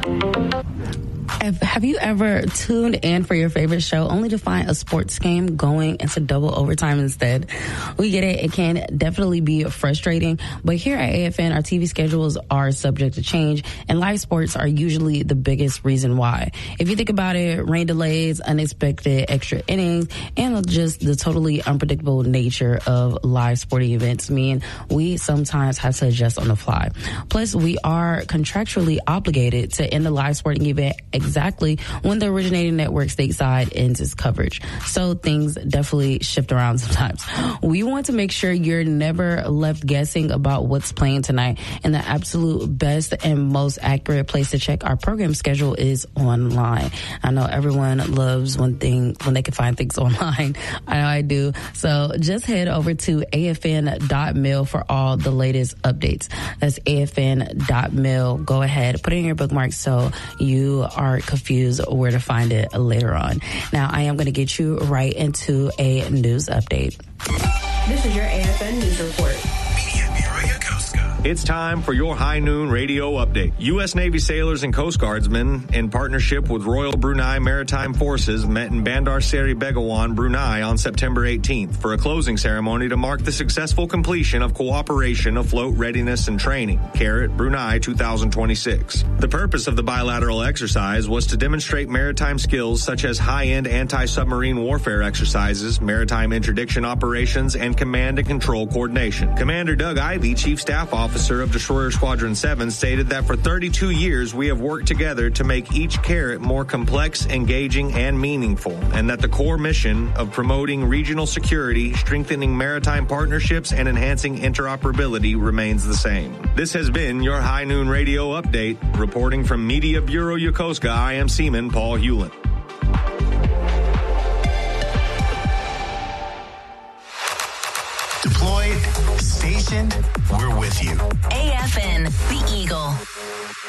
Have you ever tuned in for your favorite show only to find a sports game going into double overtime instead? We get it. It can definitely be frustrating, but here at AFN, our TV schedules are subject to change, and live sports are usually the biggest reason why. If you think about it, rain delays, unexpected extra innings, and just the totally unpredictable nature of live sporting events mean we sometimes have to adjust on the fly. Plus, we are contractually obligated to end the live sporting event exactly when the originating network stateside ends its coverage. So things definitely shift around sometimes. We want to make sure you're never left guessing about what's playing tonight, and the absolute best and most accurate place to check our program schedule is online. I know everyone loves when they can find things online. I know I do. So just head over to afn.mil for all the latest updates. That's afn.mil. Go ahead, put it in your bookmarks so you aren't confused where to find it later on. Now, I am going to get you right into a news update. This is your AFN News Report. It's time for your High Noon Radio Update. U.S. Navy sailors and Coast Guardsmen, in partnership with Royal Brunei Maritime Forces, met in Bandar Seri Begawan, Brunei on September 18th for a closing ceremony to mark the successful completion of Cooperation Afloat Readiness and Training, CARAT Brunei 2026. The purpose of the bilateral exercise was to demonstrate maritime skills such as high-end anti-submarine warfare exercises, maritime interdiction operations, and command and control coordination. Commander Doug Ivey, Chief Staff Officer of Destroyer Squadron 7, stated that for 32 years we have worked together to make each CARAT more complex, engaging, and meaningful, and that the core mission of promoting regional security, strengthening maritime partnerships, and enhancing interoperability remains the same. This has been your High Noon Radio Update. Reporting from Media Bureau Yokosuka, I am Seaman Paul Hewlett. Deployed, stationed, we're with you. AFN, the Eagle.